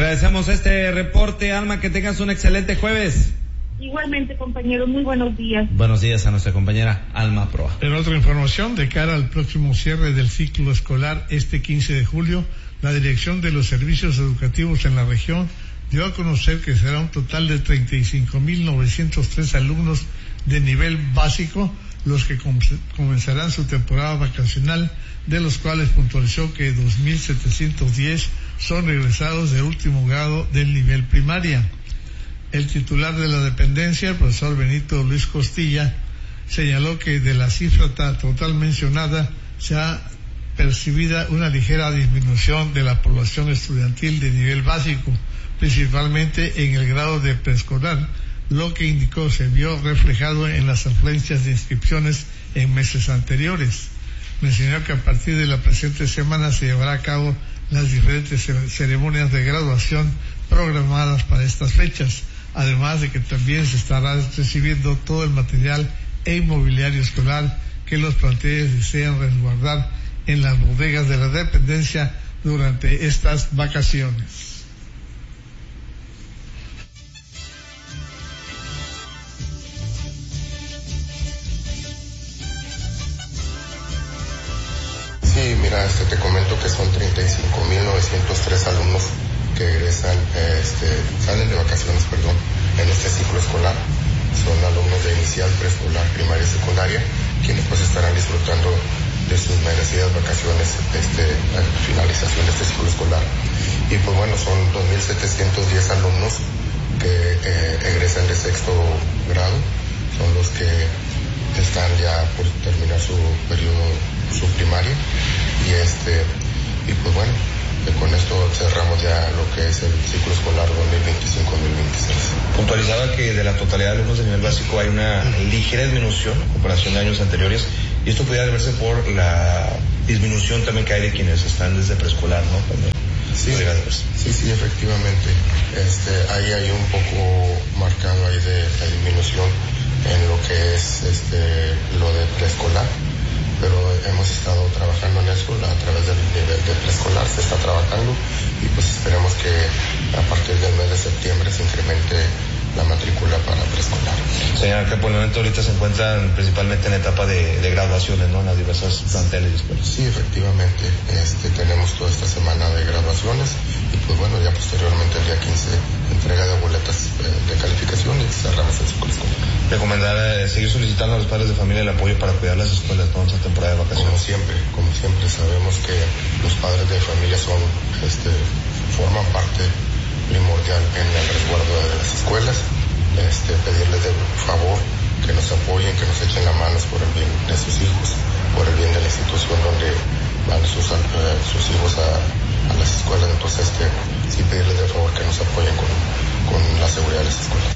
agradecemos este reporte, Alma, que tengas un excelente jueves. Igualmente, compañero, muy buenos días. Buenos días a nuestra compañera Alma Proa. En otra información, de cara al próximo cierre del ciclo escolar este 15 de julio, la Dirección de los Servicios Educativos en la región dio a conocer que será un total de 35.903 alumnos de nivel básico los que comenzarán su temporada vacacional, de los cuales puntualizó que 2.710 son regresados de último grado del nivel primaria. El titular de la dependencia, el profesor Benito Luis Costilla, señaló que de la cifra total mencionada se ha percibida una ligera disminución de la población estudiantil de nivel básico, principalmente en el grado de preescolar, lo que indicó se vio reflejado en las afluencias de inscripciones en meses anteriores. Mencionó que a partir de la presente semana se llevará a cabo las diferentes ceremonias de graduación programadas para estas fechas, además de que también se estará recibiendo todo el material e inmobiliario escolar que los planteles desean resguardar en las bodegas de la dependencia durante estas vacaciones. Sí, mira, te comento que son 35.903 alumnos que egresan, salen de vacaciones, en este ciclo escolar. Son alumnos de inicial, preescolar, primaria y secundaria, quienes pues estarán disfrutando de sus merecidas vacaciones a la finalización de este ciclo escolar. Y pues bueno, son 2.710 alumnos que egresan de sexto grado, son los que están ya por terminar su periodo, su primaria, y pues bueno, con esto cerramos ya lo que es el ciclo escolar 2025-2026. Puntualizaba que de la totalidad de alumnos de nivel básico hay una ligera disminución en comparación de años anteriores, y esto podría deberse por la disminución también que hay de quienes están desde preescolar, ¿no? También. Sí, efectivamente. Ahí hay un poco marcado ahí de la disminución en lo que es lo de preescolar, pero hemos estado trabajando en eso a través del nivel de preescolar, se está trabajando, y pues esperemos que a partir del mes de septiembre se incremente la matrícula para preescolar. Señor, que por el momento ahorita se encuentran principalmente en etapa de graduaciones, ¿no? En las diversas planteles y escuelas. Sí, efectivamente, tenemos toda esta semana de graduaciones, y pues bueno, ya posteriormente el día 15 entrega de boletas de calificación y cerramos el ciclo escolar. Recomendar seguir solicitando a los padres de familia el apoyo para cuidar las escuelas toda esta temporada de vacaciones. Como siempre sabemos que los padres de familia forman parte primordial en el resguardo de las escuelas, pedirles de favor que nos apoyen, que nos echen la mano por el bien de sus hijos, por el bien de la institución donde van sus hijos a las escuelas. Entonces sí pedirles de favor que nos apoyen con la seguridad de las escuelas.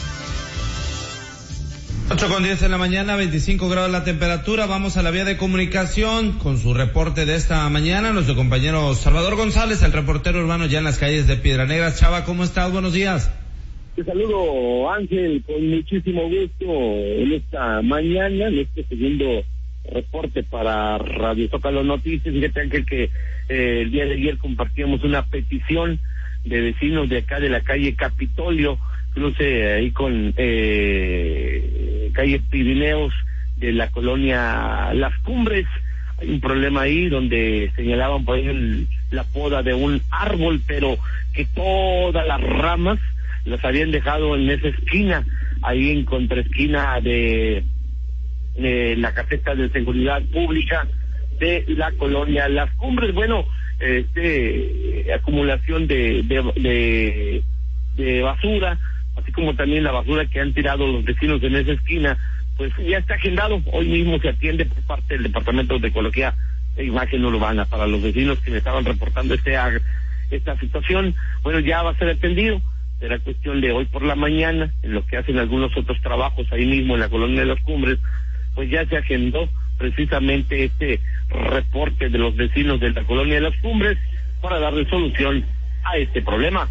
8:10 de la mañana, 25 grados la temperatura. Vamos a la vía de comunicación con su reporte de esta mañana. Nuestro compañero Salvador González, el reportero urbano ya en las calles de Piedras Negras. Chava, ¿cómo estás? Buenos días. Te saludo, Ángel, con muchísimo gusto en esta mañana, en este segundo reporte para Radio Zócalo Noticias. Fíjate, Ángel, que el día de ayer compartíamos una petición de vecinos de acá de la calle Capitolio, cruce ahí con calle Pirineos de la colonia Las Cumbres. Hay un problema ahí donde señalaban por ahí la poda de un árbol, pero que todas las ramas las habían dejado en esa esquina, ahí en contraesquina de la caseta de seguridad pública de la colonia Las Cumbres. Bueno, acumulación de basura, así como también la basura que han tirado los vecinos en esa esquina, pues ya está agendado. Hoy mismo se atiende por parte del Departamento de Ecología e Imagen Urbana para los vecinos que me estaban reportando esta situación. Bueno, ya va a ser atendido. Será cuestión de hoy por la mañana, en lo que hacen algunos otros trabajos ahí mismo en la colonia de Las Cumbres, pues ya se agendó precisamente este reporte de los vecinos de la colonia de Las Cumbres para darle solución a este problema.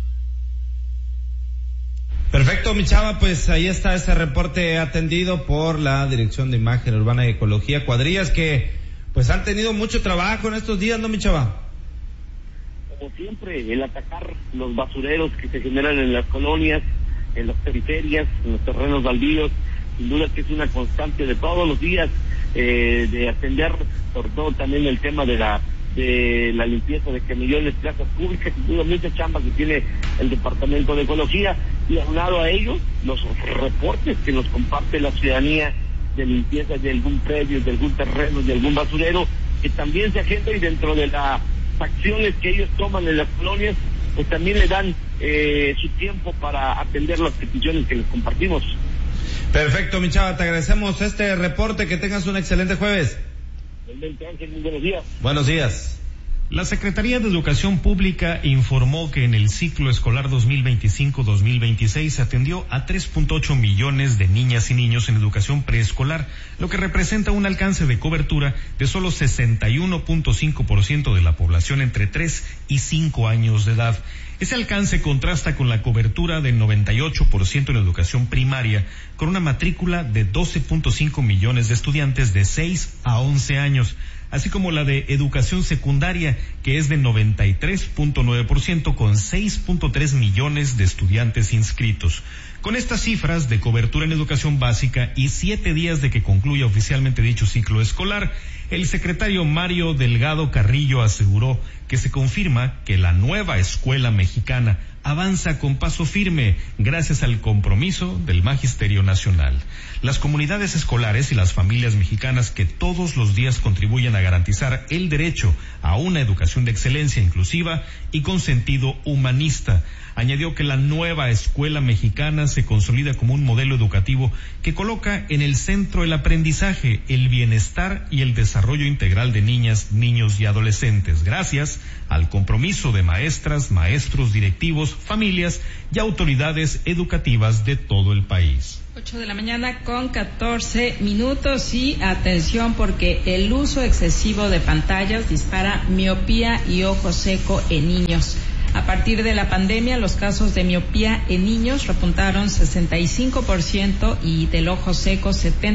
Perfecto, mi Chava, pues ahí está ese reporte atendido por la Dirección de Imagen Urbana y Ecología, cuadrillas que pues han tenido mucho trabajo en estos días, ¿no, mi Chava? pues siempre el atacar los basureros que se generan en las colonias, en las periferias, en los terrenos baldíos, sin duda que es una constante de todos los días, de atender, sobre todo también el tema de la limpieza de camillones, plazas públicas, sin duda mucha chamba que tiene el Departamento de Ecología, y aunado a ello, los reportes que nos comparte la ciudadanía de limpieza de algún predio, de algún terreno, de algún basurero, que también se agenda, y dentro de las acciones que ellos toman en las colonias, pues también le dan su tiempo para atender las peticiones que les compartimos. Perfecto, mi chava, te agradecemos este reporte, que tengas un excelente jueves. Ángel, muy buenos días. Buenos días. La Secretaría de Educación Pública informó que en el ciclo escolar 2025-2026 se atendió a 3.8 millones de niñas y niños en educación preescolar, lo que representa un alcance de cobertura de solo 61.5% de la población entre 3 y 5 años de edad. Ese alcance contrasta con la cobertura del 98% en educación primaria, con una matrícula de 12.5 millones de estudiantes de 6 a 11 años, así como la de educación secundaria, que es de 93.9% con 6.3 millones de estudiantes inscritos. Con estas cifras de cobertura en educación básica y 7 días de que concluya oficialmente dicho ciclo escolar, el secretario Mario Delgado Carrillo aseguró que se confirma que la nueva escuela mexicana avanza con paso firme gracias al compromiso del Magisterio Nacional. Las comunidades escolares y las familias mexicanas que todos los días contribuyen a garantizar el derecho a una educación de excelencia inclusiva y con sentido humanista. Añadió que la nueva escuela mexicana se consolida como un modelo educativo que coloca en el centro el aprendizaje, el bienestar y el desarrollo integral de niñas, niños y adolescentes, gracias al compromiso de maestras, maestros, directivos, familias y autoridades educativas de todo el país. 8 de la mañana con 14 minutos y atención, porque el uso excesivo de pantallas dispara miopía y ojo seco en niños. A partir de la pandemia, los casos de miopía en niños repuntaron 65% y del ojo seco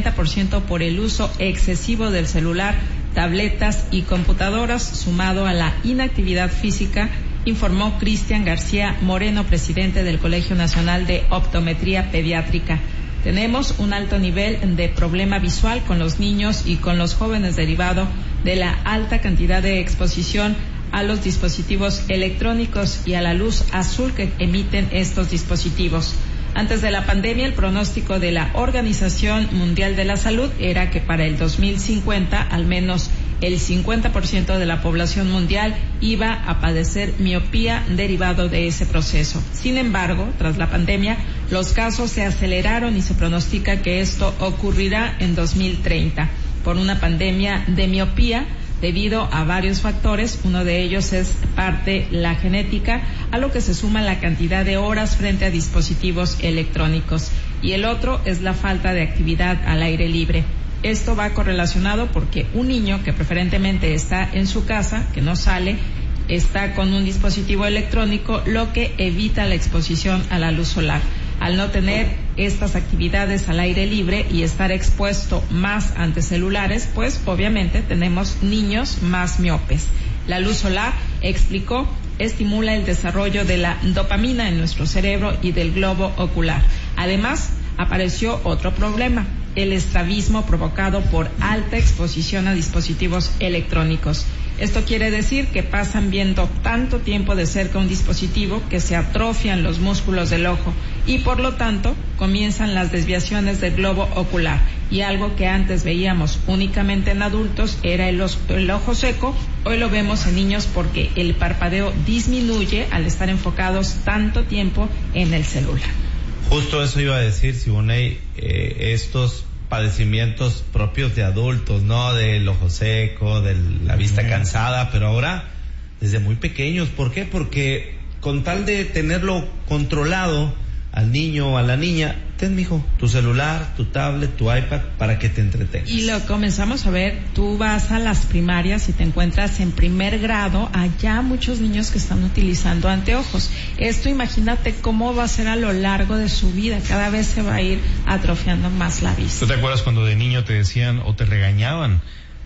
70% por el uso excesivo del celular, tabletas y computadoras, sumado a la inactividad física, informó Cristian García Moreno, presidente del Colegio Nacional de Optometría Pediátrica. Tenemos un alto nivel de problema visual con los niños y con los jóvenes derivado de la alta cantidad de exposición a los dispositivos electrónicos y a la luz azul que emiten estos dispositivos. Antes de la pandemia, el pronóstico de la Organización Mundial de la Salud era que para el 2050 al menos el 50% de la población mundial iba a padecer miopía derivado de ese proceso. Sin embargo, tras la pandemia, los casos se aceleraron y se pronostica que esto ocurrirá en 2030 por una pandemia de miopía debido a varios factores. Uno de ellos es parte la genética, a lo que se suma la cantidad de horas frente a dispositivos electrónicos, y el otro es la falta de actividad al aire libre. Esto va correlacionado porque un niño que preferentemente está en su casa, que no sale, está con un dispositivo electrónico, lo que evita la exposición a la luz solar. Al no tener estas actividades al aire libre y estar expuesto más ante celulares, pues obviamente tenemos niños más miopes. La luz solar, explicó, estimula el desarrollo de la dopamina en nuestro cerebro y del globo ocular. Además, apareció otro problema, el estrabismo provocado por alta exposición a dispositivos electrónicos. Esto quiere decir que pasan viendo tanto tiempo de cerca un dispositivo que se atrofian los músculos del ojo y por lo tanto comienzan las desviaciones del globo ocular, y algo que antes veíamos únicamente en adultos era el ojo seco, hoy lo vemos en niños porque el parpadeo disminuye al estar enfocados tanto tiempo en el celular. Justo eso iba a decir, Siboney, estos padecimientos propios de adultos, ¿no? Del ojo seco, de la vista cansada, pero ahora desde muy pequeños. ¿Por qué? Porque con tal de tenerlo controlado al niño o a la niña, ten, mijo, tu celular, tu tablet, tu iPad, para que te entretengas. Y lo comenzamos a ver, tú vas a las primarias y te encuentras en primer grado, allá muchos niños que están utilizando anteojos. Esto imagínate cómo va a ser a lo largo de su vida, cada vez se va a ir atrofiando más la vista. ¿Tú te acuerdas cuando de niño te decían o te regañaban?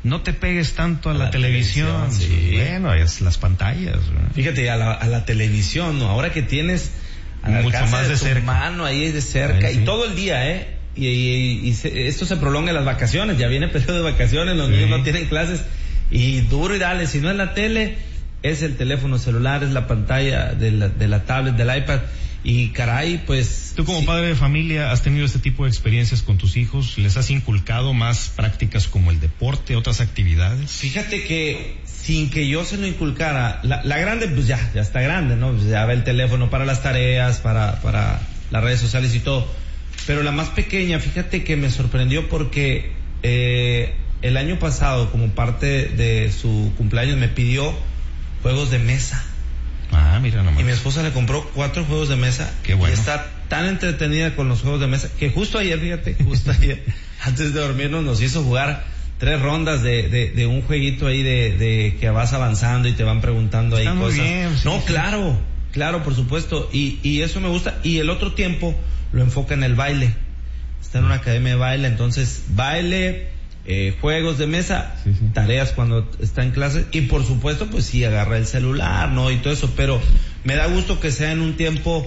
no te pegues tanto a la televisión. Sí. Bueno, es las pantallas. Fíjate, a la televisión, ¿no? Ahora que tienes mucho más de cerca, mano ahí de cerca, sí. Y todo el día, esto se prolonga en las vacaciones, ya viene periodo de vacaciones, los niños no tienen clases, y duro y dale, si no es la tele, es el teléfono celular, es la pantalla de la tablet, del iPad, y caray, pues... Tú como padre de familia, ¿has tenido este tipo de experiencias con tus hijos? ¿Les has inculcado más prácticas como el deporte, otras actividades? Fíjate que sin que yo se lo inculcara, la grande pues ya está grande, ¿no? Pues ya ve el teléfono para las tareas, para las redes sociales y todo. Pero la más pequeña, fíjate que me sorprendió porque el año pasado, como parte de su cumpleaños, me pidió juegos de mesa. Ah, mira nomás. Y mi esposa le compró 4 juegos de mesa. Qué bueno. Y está tan entretenida con los juegos de mesa que justo ayer, antes de dormirnos nos hizo jugar 3 rondas de un jueguito ahí de que vas avanzando y te van preguntando ahí está cosas. Muy bien, sí, no, sí. Claro, por supuesto. Y eso me gusta. Y el otro tiempo lo enfoca en el baile. Está en una academia de baile, entonces baile, juegos de mesa, sí. Tareas cuando está en clase, y por supuesto pues sí agarra el celular, ¿no? Y todo eso, pero me da gusto que sea en un tiempo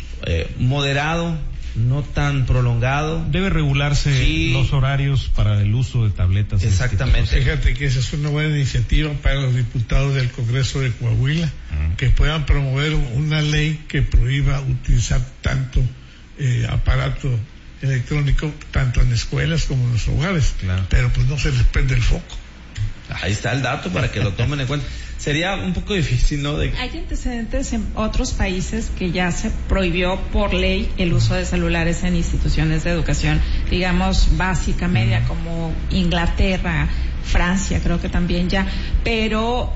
moderado, no tan prolongado. Debe regularse los horarios para el uso de tabletas. Exactamente. Fíjate que esa es una buena iniciativa para los diputados del Congreso de Coahuila, que puedan promover una ley que prohíba utilizar tanto aparato electrónico, tanto en escuelas como en los hogares, claro. Pero pues no se les prende el foco. Ahí está el dato para que lo tomen en cuenta. Sería un poco difícil, ¿no? Hay antecedentes en otros países que ya se prohibió por ley el uso de celulares en instituciones de educación, digamos, básica, media, como Inglaterra, Francia, creo que también ya, pero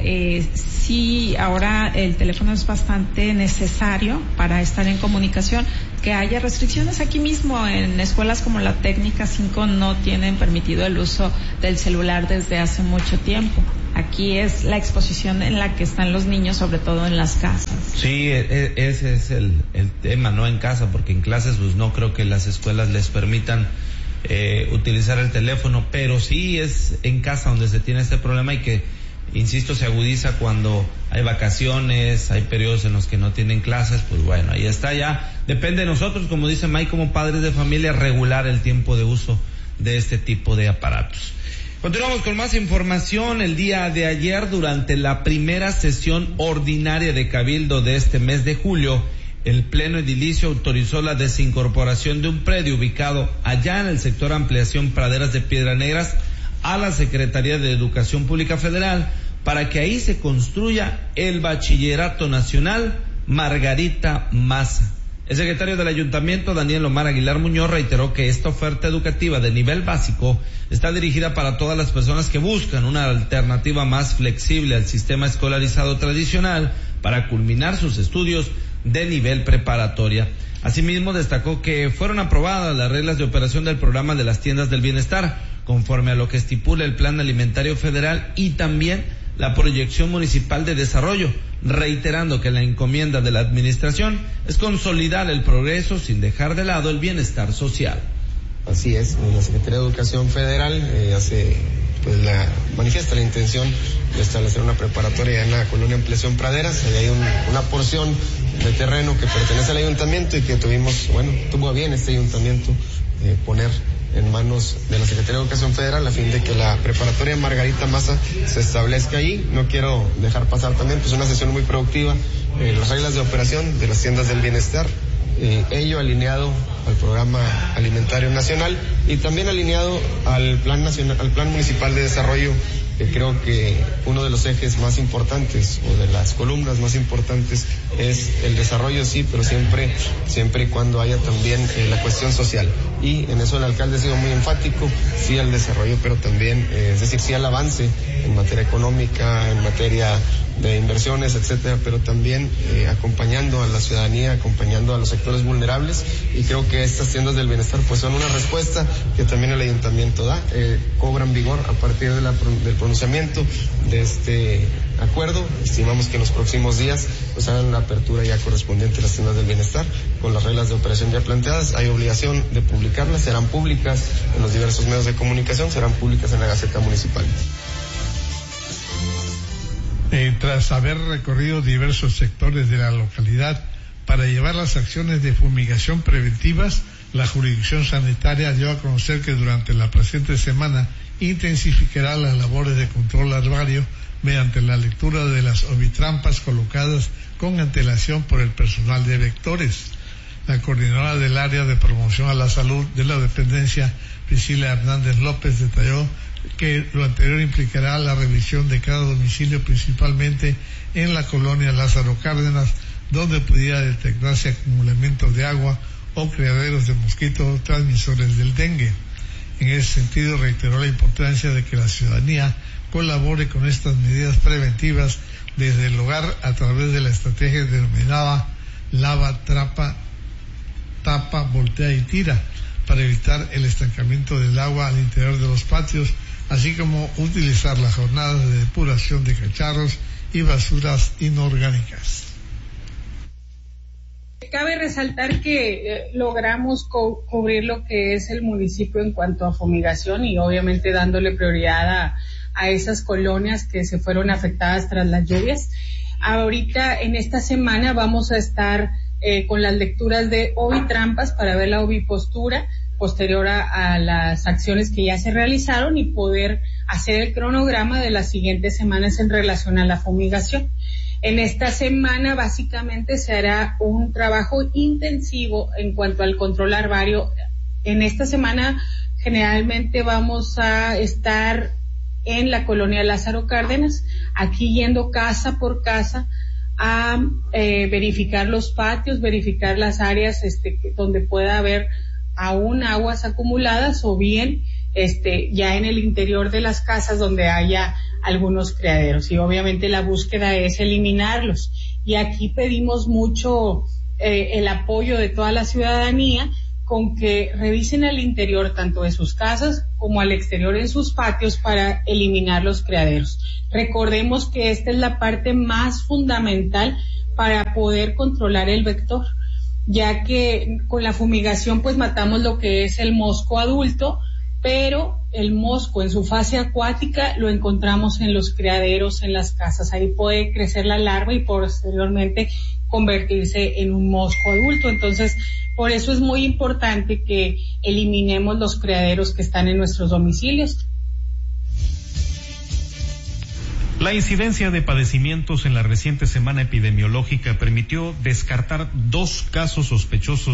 sí, ahora el teléfono es bastante necesario para estar en comunicación. Que haya restricciones aquí mismo en escuelas como la Técnica 5 no tienen permitido el uso del celular desde hace mucho tiempo. Aquí es la exposición en la que están los niños, sobre todo en las casas. Sí, ese es el tema, no en casa, porque en clases pues no creo que las escuelas les permitan utilizar el teléfono, pero sí es en casa donde se tiene este problema y que, insisto, se agudiza cuando hay vacaciones, hay periodos en los que no tienen clases, pues bueno, ahí está ya. Depende de nosotros, como dice Mike, como padres de familia, regular el tiempo de uso de este tipo de aparatos. Continuamos con más información. El día de ayer, durante la primera sesión ordinaria de Cabildo de este mes de julio, el Pleno Edilicio autorizó la desincorporación de un predio ubicado allá en el sector Ampliación Praderas de Piedras Negras a la Secretaría de Educación Pública Federal para que ahí se construya el Bachillerato Nacional Margarita Maza. El secretario del Ayuntamiento, Daniel Omar Aguilar Muñoz, reiteró que esta oferta educativa de nivel básico está dirigida para todas las personas que buscan una alternativa más flexible al sistema escolarizado tradicional para culminar sus estudios de nivel preparatoria. Asimismo, destacó que fueron aprobadas las reglas de operación del programa de las tiendas del bienestar, conforme a lo que estipula el Plan Alimentario Federal y también la proyección municipal de desarrollo, reiterando que la encomienda de la administración es consolidar el progreso sin dejar de lado el bienestar social. Así es, la Secretaría de Educación Federal manifiesta la intención de establecer una preparatoria en la colonia Ampliación Praderas. Ahí hay una porción de terreno que pertenece al ayuntamiento y que tuvo a bien este ayuntamiento poner en manos de la Secretaría de Educación Federal a fin de que la preparatoria Margarita Maza se establezca allí. No quiero dejar pasar también una sesión muy productiva, las reglas de operación de las tiendas del bienestar, ello alineado al programa alimentario nacional y también alineado al plan nacional, al plan municipal de desarrollo, que creo que uno de los ejes más importantes o de las columnas más importantes es el desarrollo, sí, pero siempre y cuando haya también la cuestión social. Y en eso el alcalde ha sido muy enfático, sí al desarrollo, pero también, sí al avance en materia económica, en materia de inversiones, etcétera, pero también acompañando a la ciudadanía, acompañando a los sectores vulnerables, y creo que estas tiendas del bienestar pues son una respuesta que también el ayuntamiento da, cobran vigor a partir del pronunciamiento de este acuerdo. Estimamos que en los próximos días pues hagan la apertura ya correspondiente a las tiendas del bienestar con las reglas de operación ya planteadas. Hay obligación de publicarlas, serán públicas en los diversos medios de comunicación, serán públicas en la Gaceta Municipal. Tras haber recorrido diversos sectores de la localidad para llevar las acciones de fumigación preventivas, la jurisdicción sanitaria dio a conocer que durante la presente semana intensificará las labores de control larvario mediante la lectura de las ovitrampas colocadas con antelación por el personal de vectores. La coordinadora del área de promoción a la salud de la dependencia, Priscila Hernández López, detalló que lo anterior implicará la revisión de cada domicilio, principalmente en la colonia Lázaro Cárdenas, donde pudiera detectarse acumulamientos de agua o criaderos de mosquitos transmisores del dengue. En ese sentido, reiteró la importancia de que la ciudadanía colabore con estas medidas preventivas desde el hogar a través de la estrategia denominada lava, trapa, tapa, voltea y tira, para evitar el estancamiento del agua al interior de los patios, así como utilizar las jornadas de depuración de cacharros y basuras inorgánicas. Cabe resaltar que logramos cubrir lo que es el municipio en cuanto a fumigación y obviamente dándole prioridad a esas colonias que se fueron afectadas tras las lluvias. Ahorita en esta semana vamos a estar con las lecturas de ovitrampas para ver la ovipostura posterior a las acciones que ya se realizaron y poder hacer el cronograma de las siguientes semanas en relación a la fumigación. En esta semana básicamente se hará un trabajo intensivo en cuanto al control larvario. En esta semana generalmente vamos a estar en la colonia Lázaro Cárdenas, aquí yendo casa por casa a verificar los patios, verificar las áreas donde pueda haber aún aguas acumuladas o bien ya en el interior de las casas donde haya algunos criaderos, y obviamente la búsqueda es eliminarlos, y aquí pedimos mucho el apoyo de toda la ciudadanía con que revisen al interior tanto de sus casas como al exterior en sus patios para eliminar los criaderos. Recordemos que esta es la parte más fundamental para poder controlar el vector, ya que con la fumigación pues matamos lo que es el mosco adulto, pero el mosco en su fase acuática lo encontramos en los criaderos, en las casas. Ahí puede crecer la larva y posteriormente convertirse en un mosco adulto. Entonces, por eso es muy importante que eliminemos los criaderos que están en nuestros domicilios. La incidencia de padecimientos en la reciente semana epidemiológica permitió descartar 2 casos sospechosos